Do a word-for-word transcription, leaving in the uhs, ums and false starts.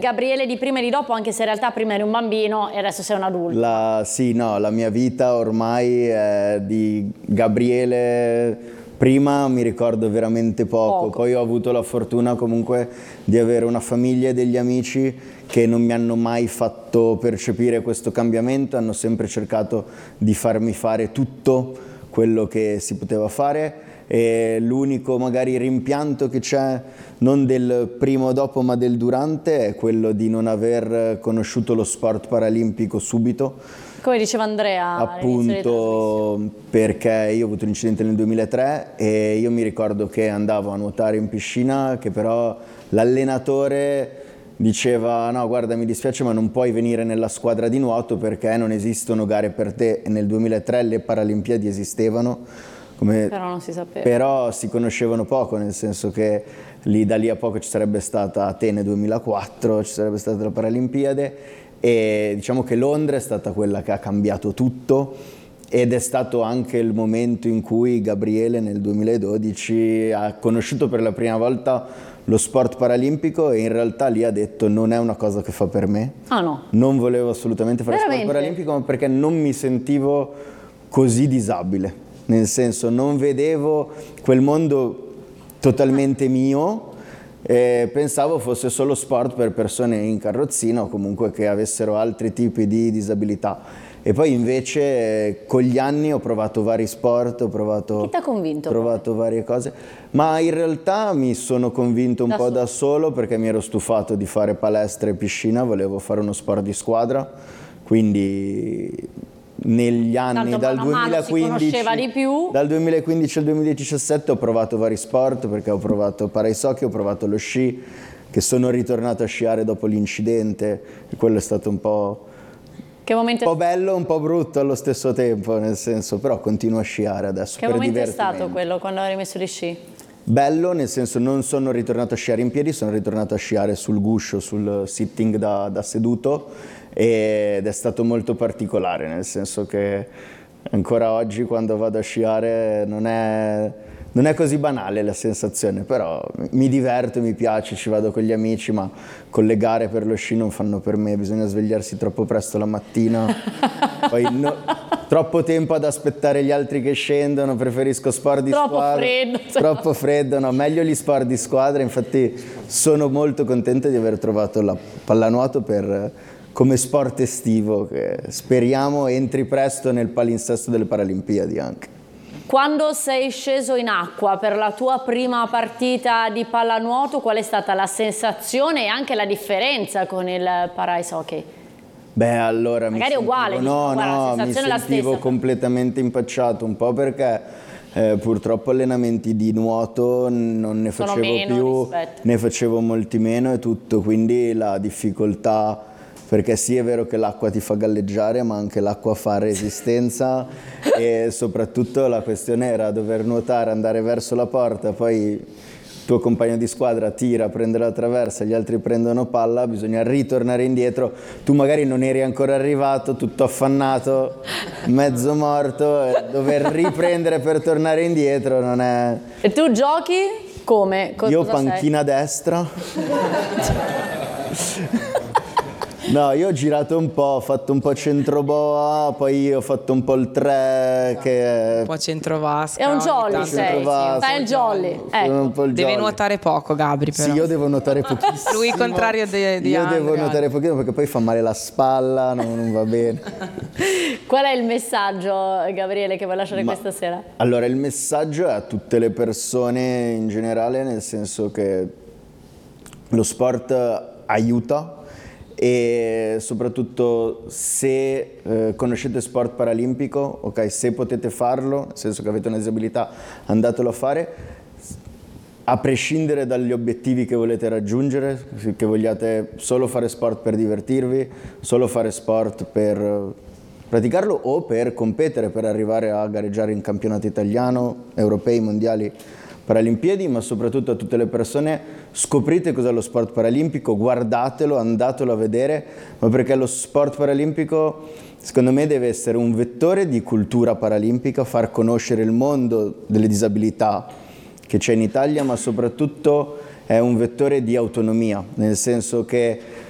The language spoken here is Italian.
Gabriele di prima e di dopo, anche se in realtà prima eri un bambino e adesso sei un adulto. La, sì, no, la mia vita ormai è di Gabriele. Prima mi ricordo veramente poco. poco, poi ho avuto la fortuna comunque di avere una famiglia e degli amici che non mi hanno mai fatto percepire questo cambiamento, hanno sempre cercato di farmi fare tutto quello che si poteva fare, e l'unico magari rimpianto che c'è, non del prima o dopo ma del durante, è quello di non aver conosciuto lo sport paralimpico subito. Come diceva Andrea, appunto perché io ho avuto un incidente nel duemilatré e io mi ricordo che andavo a nuotare in piscina, che però l'allenatore diceva no guarda mi dispiace ma non puoi venire nella squadra di nuoto perché non esistono gare per te, e nel duemilatré le Paralimpiadi esistevano, come, però non si sapeva, però si conoscevano poco, nel senso che lì da lì a poco ci sarebbe stata Atene duemilaquattro, ci sarebbe stata la Paralimpiade, e diciamo che Londra è stata quella che ha cambiato tutto, ed è stato anche il momento in cui Gabriele nel duemiladodici ha conosciuto per la prima volta lo sport paralimpico, e in realtà lì ha detto non è una cosa che fa per me. Ah no? Non volevo assolutamente fare Veramente? sport paralimpico, ma perché non mi sentivo così disabile, nel senso non vedevo quel mondo totalmente mio. E pensavo fosse solo sport per persone in carrozzina o comunque che avessero altri tipi di disabilità, e poi invece con gli anni ho provato vari sport, ho provato, chi ti ha convinto? provato varie cose, ma in realtà mi sono convinto un da po' solo. da solo, perché mi ero stufato di fare palestra e piscina, volevo fare uno sport di squadra, quindi negli anni Tanto dal duemilaquindici, di più. dal duemilaquindici al duemiladiciassette ho provato vari sport, perché ho provato paraisochi, ho provato lo sci, che sono ritornato a sciare dopo l'incidente, e quello è stato un po', che momento un po' bello, un po' brutto allo stesso tempo, nel senso, però continuo a sciare adesso. Che per momento è divertimento. stato quello quando hai rimesso gli sci? Bello, nel senso non sono ritornato a sciare in piedi, sono ritornato a sciare sul guscio, sul sitting da, da seduto, ed è stato molto particolare, nel senso che ancora oggi quando vado a sciare non è, non è così banale la sensazione, però mi diverto, mi piace, ci vado con gli amici, ma con le gare per lo sci non fanno per me, bisogna svegliarsi troppo presto la mattina, poi no, troppo tempo ad aspettare gli altri che scendono, preferisco sport di troppo squadra. Freddo, Troppo freddo, no, meglio gli sport di squadra, infatti sono molto contento di aver trovato la pallanuoto per... come sport estivo, che speriamo entri presto nel palinsesto delle Paralimpiadi anche. Quando sei sceso in acqua per la tua prima partita di pallanuoto, qual è stata la sensazione e anche la differenza con il para-ice hockey? Beh, allora magari mi sentivo, uguale, no, diciamo, guarda, no, la mi sensazione è la sentivo stessa. completamente impacciato, un po' perché eh, purtroppo allenamenti di nuoto non ne Sono facevo meno più, rispetto. ne facevo molti meno e tutto, quindi la difficoltà, perché sì è vero che l'acqua ti fa galleggiare, ma anche l'acqua fa resistenza e soprattutto la questione era dover nuotare, andare verso la porta, poi il tuo compagno di squadra tira, prende la traversa, gli altri prendono palla, bisogna ritornare indietro, tu magari non eri ancora arrivato, tutto affannato, mezzo morto, e dover riprendere per tornare indietro non è... E tu giochi come? Co- Io cosa panchina sei? destra. No, io ho girato un po', ho fatto un po' centroboa, poi ho fatto un po' il tre che... Un po' centrovasca. È un ogni jolly tanto. sei, Centrovasca. fai il jolly. Ecco. Un po' il Deve jolly. nuotare poco Gabri però. Sì, io devo nuotare pochissimo. Lui contrario di, di Io Andrea. devo nuotare pochissimo perché poi fa male la spalla, no, non va bene. Qual è il messaggio, Gabriele, che vuoi lasciare Ma- questa sera? Allora, il messaggio è a tutte le persone in generale, nel senso che lo sport aiuta, e soprattutto se eh, conoscete sport paralimpico, ok, se potete farlo, nel senso che avete una disabilità, andatelo a fare, a prescindere dagli obiettivi che volete raggiungere, che vogliate solo fare sport per divertirvi, solo fare sport per praticarlo o per competere, per arrivare a gareggiare in campionato italiano, europei, mondiali, Paralimpiadi, ma soprattutto a tutte le persone, scoprite cos'è lo sport paralimpico, guardatelo, andatelo a vedere, ma perché lo sport paralimpico secondo me deve essere un vettore di cultura paralimpica, far conoscere il mondo delle disabilità che c'è in Italia, ma soprattutto è un vettore di autonomia, nel senso che